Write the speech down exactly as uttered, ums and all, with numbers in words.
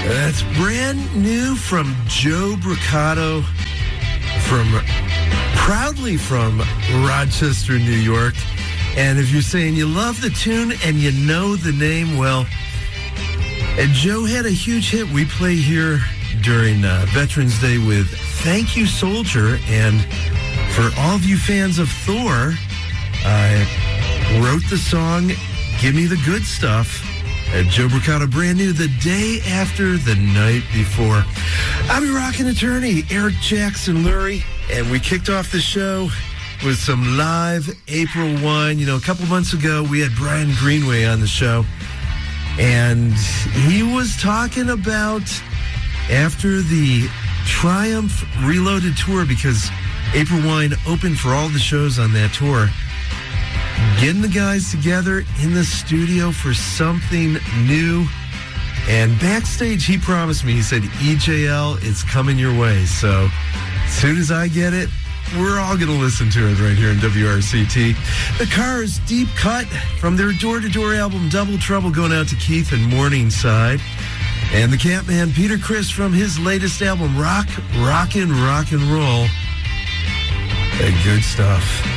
That's brand new from Joe Brocato, from proudly from Rochester, New York. And if you're saying you love the tune and you know the name, well, and Joe had a huge hit we play here during uh, Veterans Day with Thank You Soldier. And for all of you fans of Thor, I wrote the song Give Me the Good Stuff. And Joe Brocato, brand new the day after the night before. I'm your rockin' attorney, Eric Jackson Lurie, and we kicked off the show with some live April wine. You know, a couple months ago, we had Brian Greenway on the show, and he was talking about after the Triumph Reloaded tour, because April Wine opened for all the shows on that tour, getting the guys together in the studio for something new. And backstage, he promised me, he said, E J L, it's coming your way. So as soon as I get it, we're all going to listen to it right here in W R C T. The Cars, Deep Cut from their door-to-door album, Double Trouble, going out to Keith and Morningside. And the Catman, Peter Criss, from his latest album, Rock, Rockin', Rock and Roll. And good stuff.